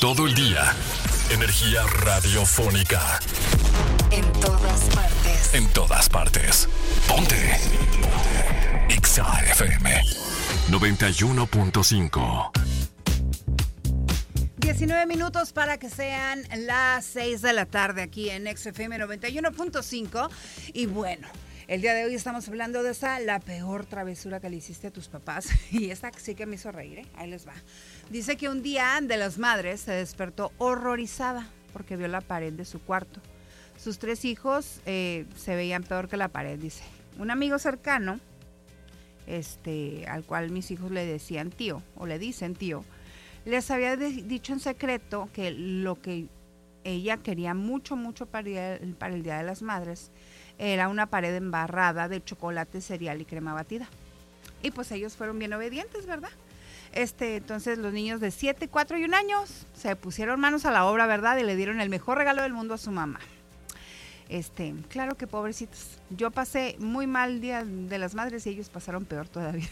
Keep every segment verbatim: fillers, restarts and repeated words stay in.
Todo el día. Energía radiofónica. En todas partes. En todas partes. Ponte. Ponte. Exa F M noventa y uno punto cinco. diecinueve minutos para que sean las seis de la tarde aquí en Exa F M noventa y uno punto cinco. Y bueno, el día de hoy estamos hablando de esa, la peor travesura que le hiciste a tus papás. Y esta sí que me hizo reír, ¿eh? Ahí les va. Dice que un día de las madres se despertó horrorizada porque vio la pared de su cuarto. Sus tres hijos eh, se veían peor que la pared, dice. Un amigo cercano, este, al cual mis hijos le decían tío, o le dicen tío, les había de- dicho en secreto que lo que ella quería mucho, mucho para el, para el Día de las Madres era una pared embarrada de chocolate, cereal y crema batida. Y pues ellos fueron bien obedientes, ¿verdad? Este, entonces los niños de siete, cuatro y un años se pusieron manos a la obra, ¿verdad? Y le dieron el mejor regalo del mundo a su mamá. Este, claro que pobrecitos. Yo pasé muy mal Día de las Madres y ellos pasaron peor todavía.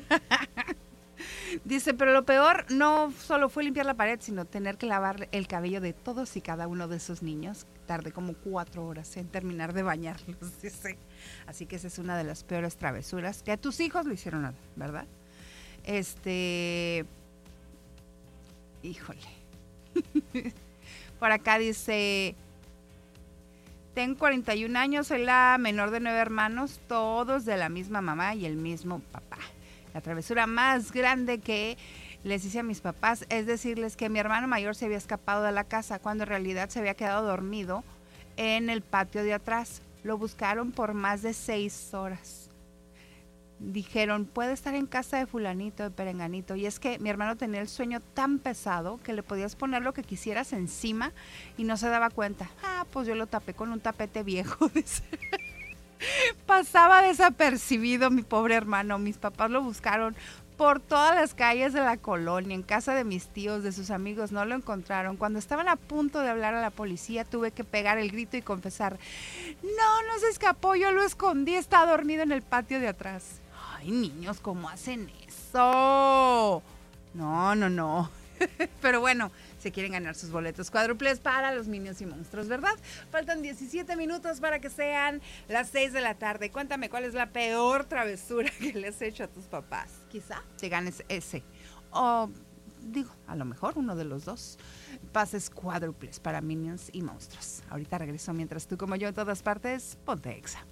Dice, pero lo peor no solo fue limpiar la pared, sino tener que lavar el cabello de todos y cada uno de esos niños. Tardé como cuatro horas en terminar de bañarlos, dice. Así que esa es una de las peores travesuras que a tus hijos le hicieron, ¿verdad? Este, híjole. Por acá dice, tengo cuarenta y un años, soy la menor de nueve hermanos, todos de la misma mamá y el mismo papá. La travesura más grande que les hice a mis papás es decirles que mi hermano mayor se había escapado de la casa cuando en realidad se había quedado dormido en el patio de atrás. Lo buscaron por más de seis horas. Dijeron, puede estar en casa de fulanito, de perenganito. Y es que mi hermano tenía el sueño tan pesado que le podías poner lo que quisieras encima y no se daba cuenta. Ah, pues yo lo tapé con un tapete viejo, dice. Pasaba desapercibido mi pobre hermano. Mis papás lo buscaron por todas las calles de la colonia, en casa de mis tíos, de sus amigos, no lo encontraron. Cuando estaban a punto de hablar a la policía, tuve que pegar el grito y confesar, no, no se escapó, yo lo escondí, está dormido en el patio de atrás. Ay, niños, ¿cómo hacen eso? No, no, no. Pero bueno, se quieren ganar sus boletos cuádruples para los Minions y Monstruos, ¿verdad? Faltan diecisiete minutos para que sean las seis de la tarde. Cuéntame, ¿cuál es la peor travesura que les has hecho a tus papás? Quizá te ganes ese. O, digo, a lo mejor uno de los dos. Pases cuádruples para Minions y Monstruos. Ahorita regreso mientras tú, como yo, en todas partes, ponte Exa.